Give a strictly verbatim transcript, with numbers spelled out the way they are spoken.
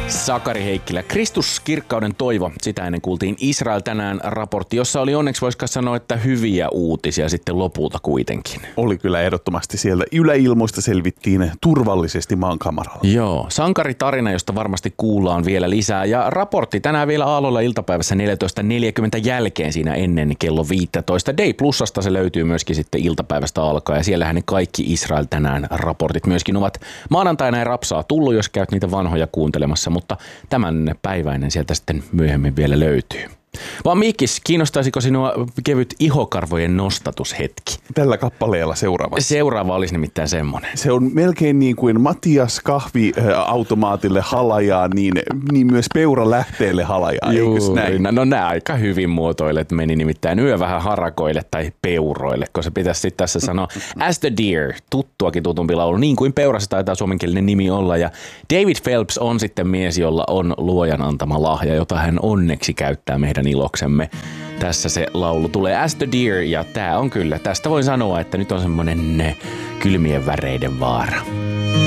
Sakari Heikkilä. Kristus, kirkkauden toivo. Sitä ennen kuultiin Israel tänään raportti, jossa oli onneksi voisiko sanoa, että hyviä uutisia sitten lopulta kuitenkin. Oli kyllä ehdottomasti siellä. Yläilmoista selvittiin turvallisesti maankamaralla. Joo, sankaritarina, josta varmasti kuullaan vielä lisää. Ja raportti tänään vielä aamulla iltapäivässä neljätoista neljäkymmentä jälkeen siinä ennen kello viisitoista. Day Plusasta se löytyy myöskin sitten iltapäivästä alkaa. Ja siellähän ne kaikki Israel tänään raportit myöskin ovat maanantaina ja rapsaa tullut, jos käyt niitä vanhoja kuuntelemassa. Mutta tämän päiväinen sieltä sitten myöhemmin vielä löytyy. Vaan Miikis, kiinnostaisiko sinua kevyt ihokarvojen nostatushetki? Tällä kappaleella seuraava. Seuraava olisi nimittäin semmoinen. Se on melkein niin kuin Matias kahviautomaatille halajaa, niin, niin myös peura lähteelle halajaa, eikös näin? No nämä aika hyvin muotoilet meni nimittäin yö vähän harakoille tai peuroille, kun se pitäisi sitten tässä sanoa As the Deer, tuttuakin tutumpi laulu, niin kuin peurassa taitaa suomenkielinen nimi olla. Ja David Phelps on sitten mies, jolla on luojan antama lahja, jota hän onneksi käyttää meidän iloksemme. Tässä se laulu tulee As the Deer ja tää on kyllä, tästä voin sanoa, että nyt on semmonen kylmien väreiden vaara.